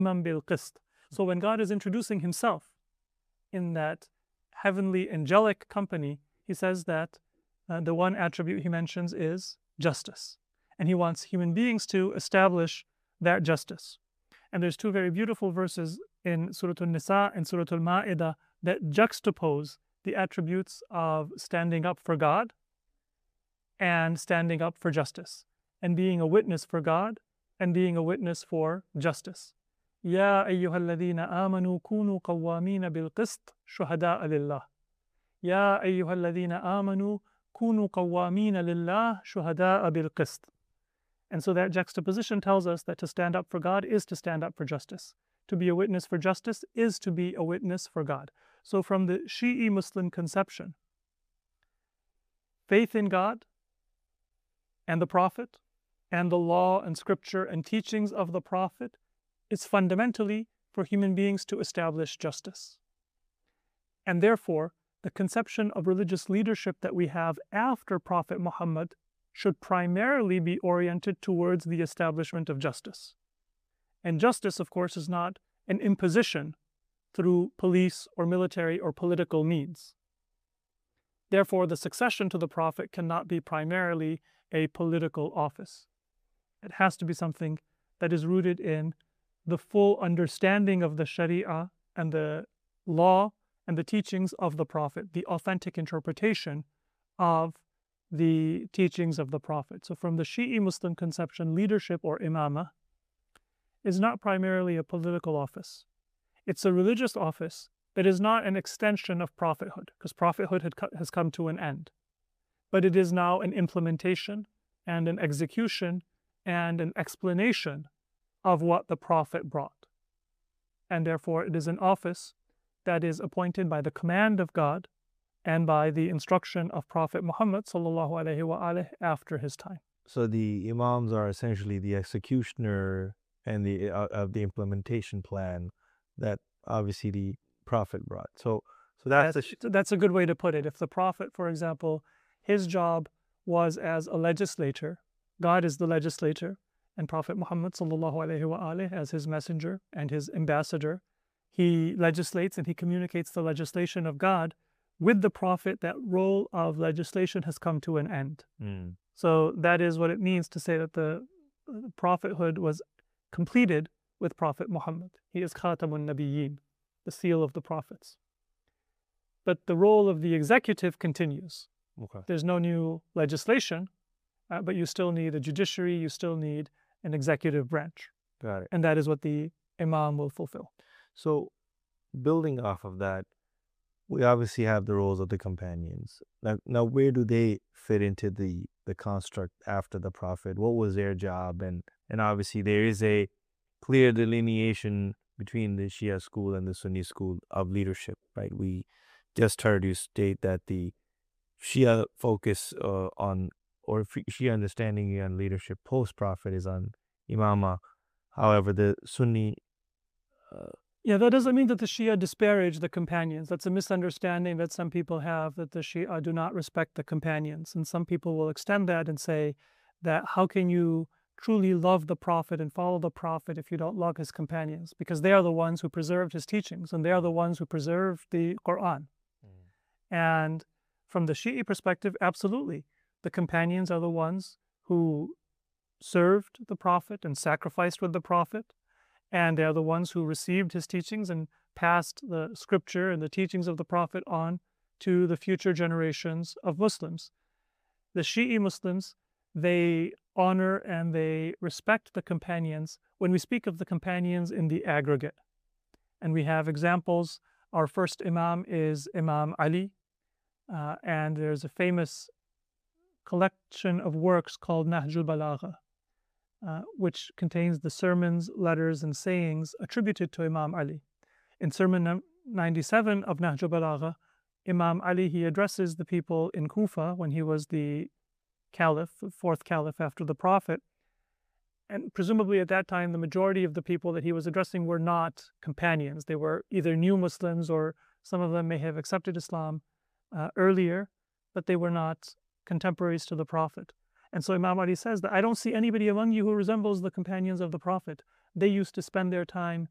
bil qist. So when God is introducing himself in that heavenly angelic company, he says that the one attribute he mentions is justice. And he wants human beings to establish that justice. And there's two very beautiful verses in Surah An-Nisa and Surah Al-Ma'idah that juxtapose the attributes of standing up for God and standing up for justice, and being a witness for God and being a witness for justice. يا أيها الذين آمنوا كونوا قوامين بالقسط شهداء لله. يا أيها الذين آمنوا كونوا قوامين لله شهداء بالقسط. And so that juxtaposition tells us that to stand up for God is to stand up for justice. To be a witness for justice is to be a witness for God. So from the Shi'i Muslim conception, faith in God and the Prophet and the law and scripture and teachings of the Prophet is fundamentally for human beings to establish justice. And therefore, the conception of religious leadership that we have after Prophet Muhammad should primarily be oriented towards the establishment of justice. And justice, of course, is not an imposition through police or military or political means. Therefore, the succession to the Prophet cannot be primarily a political office. It has to be something that is rooted in the full understanding of the Sharia and the law and the teachings of the Prophet, the authentic interpretation of the teachings of the Prophet. So from the Shi'i Muslim conception, leadership or imamah is not primarily a political office. It's a religious office that is not an extension of prophethood, because prophethood has come to an end. But it is now an implementation and an execution and an explanation of what the Prophet brought. And therefore it is an office that is appointed by the command of God and by the instruction of Prophet Muhammad sallallahu alaihi wa after his time. So the imams are essentially the executioner and the of the implementation plan that obviously the Prophet brought. So that's a good way to put it. If the Prophet, for example, his job was as a legislator, God is the legislator, and Prophet Muhammad sallallahu alaihi wa as his messenger and his ambassador, he legislates and he communicates the legislation of God. With the Prophet, that role of legislation has come to an end. So that is what it means to say that the prophethood was completed with Prophet Muhammad. He is Khatamun Nabiyyin, the seal of the prophets. But the role of the executive continues. Okay. There's no new legislation, but you still need a judiciary, you still need an executive branch. Got it. And that is what the imam will fulfill. So building off of that, we obviously have the roles of the companions. Now where do they fit into the construct after the Prophet? What was their job? And obviously there is a clear delineation between the Shia school and the Sunni school of leadership, right? We just heard you state that the Shia focus Shia understanding on leadership post-Prophet is on imamah. However, the Sunni... that doesn't mean that the Shia disparage the companions. That's a misunderstanding that some people have, that the Shia do not respect the companions. And some people will extend that and say that how can you truly love the Prophet and follow the Prophet if you don't love his companions? Because they are the ones who preserved his teachings, and they are the ones who preserved the Quran. And from the Shi'i perspective, absolutely. The companions are the ones who served the Prophet and sacrificed with the Prophet, and they are the ones who received his teachings and passed the scripture and the teachings of the Prophet on to the future generations of Muslims. The Shi'i Muslims, they honor and they respect the companions when we speak of the companions in the aggregate. And we have examples. Our first Imam is Imam Ali, and there's a famous collection of works called Nahjul Balagha, which contains the sermons, letters, and sayings attributed to Imam Ali. In Sermon 97 of Nahjul Balagha, Imam Ali, he addresses the people in Kufa when he was the caliph, the fourth caliph after the Prophet. And presumably at that time, the majority of the people that he was addressing were not companions. They were either new Muslims, or some of them may have accepted Islam earlier, but they were not contemporaries to the Prophet. And so Imam Ali says that I don't see anybody among you who resembles the companions of the Prophet. They used to spend their time